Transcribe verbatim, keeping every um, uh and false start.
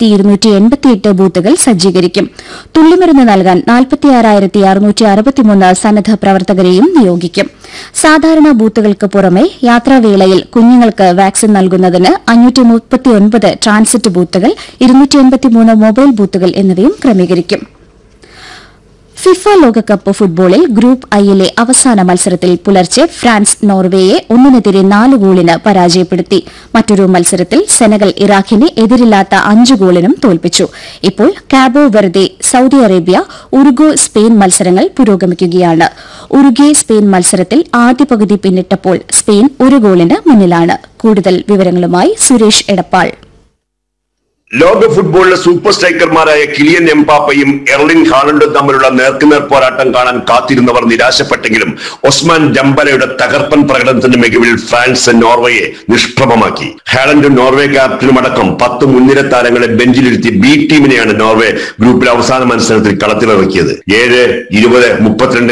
ആയിരത്തി ഇരുന്നൂറ്റി എൺപത്തിയെട്ട് ബൂത്തുകൾ സജ്ജീകരിക്കും. തുള്ളിമരുന്ന് നൽകാൻ നാൽപ്പത്തിയാറായിരത്തി അറുന്നൂറ്റി അറുപത്തിമൂന്ന് സന്നദ്ധ പ്രവർത്തകരെയും നിയോഗിക്കും. സാധാരണ ബൂത്തുകൾക്ക് പുറമെ യാത്രാവേളയിൽ കുഞ്ഞുങ്ങൾക്ക് വാക്സിൻ നൽകുന്നതിന് അഞ്ഞൂറ്റി മുപ്പത്തിയൊൻപത് ട്രാൻസിറ്റ് ബൂത്തുകൾ, ഇരുന്നൂറ്റി എൺപത്തിമൂന്ന് മൊബൈൽ ബൂത്തുകൾ എന്നിവയും ക്രമീകരിക്കും. ഫിഫ ലോകകപ്പ് ഫുട്ബോളിൽ ഗ്രൂപ്പ് ഐയിലെ അവസാന മത്സരത്തിൽ പുലർച്ചെ ഫ്രാൻസ് നോർവേയെ ഒന്നിനെതിരെ നാല് ഗോളിന് പരാജയപ്പെടുത്തി. മറ്റൊരു മത്സരത്തിൽ സെനഗൽ ഇറാഖിനെ എതിരില്ലാത്ത അഞ്ച് ഗോളിനും തോൽപ്പിച്ചു. ഇപ്പോൾ Cabo Verde, Saudi Arabia, Uruguay, Spain മത്സരങ്ങൾ പുരോഗമിക്കുകയാണ്. ഉറുഗ്വേ സ്പെയിൻ മത്സരത്തിൽ ആദ്യ പകുതി പിന്നിട്ടപ്പോൾ സ്പെയിൻ ഒരു ഗോളിന് മുന്നിലാണ്. കൂടുതൽ വിവരങ്ങളുമായി സുരേഷ് എടപ്പാൾ. ലോക ഫുട്ബോളിലെ സൂപ്പർ സ്ട്രൈക്കർമാരായ കിലിയൻ എംബാപ്പയും എർലിംഗ് ഹാലണ്ടും തമ്മിലുള്ള നേർക്കുനേർ പോരാട്ടം കാണാൻ കാത്തിരുന്നവർ നിരാശപ്പെട്ടെങ്കിലും ഒസ്മാൻ ഡംബലയുടെ തകർപ്പൻ പ്രകടനത്തിന്റെ മികവിൽ ഫ്രാൻസ് നോർവേയെ നിഷ്പ്രഭമാക്കി. ഹാലണ്ടും നോർവേ ക്യാപ്റ്റനും അടക്കം പത്ത് മുൻനിര താരങ്ങളെ ബെഞ്ചിലിരുത്തി ബി ടീമിനെയാണ് നോർവേ ഗ്രൂപ്പിലെ അവസാന മത്സരത്തിൽ കളത്തിലിറക്കിയത്. ഏഴ് ഇരുപത് മുപ്പത്തിരണ്ട്